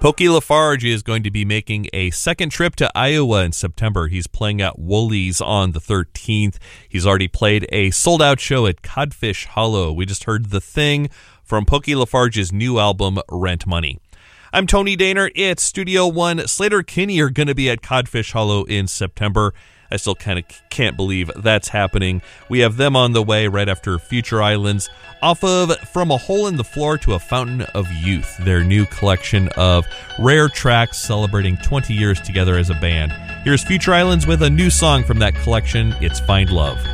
Pokey Lafarge is going to be making a second trip to Iowa in September. He's playing at Woolies on the 13th. He's already played a sold-out show at Codfish Hollow. We just heard The Thing from Pokey Lafarge's new album, Rent Money. I'm Tony Daner. It's Studio One. Sleater-Kinney are going to be at Codfish Hollow in September. I still kind of can't believe that's happening. We have them on the way right after Future Islands off of From a Hole in the Floor to a Fountain of Youth, their new collection of rare tracks celebrating 20 years together as a band. Here's Future Islands with a new song from that collection. It's Find Love.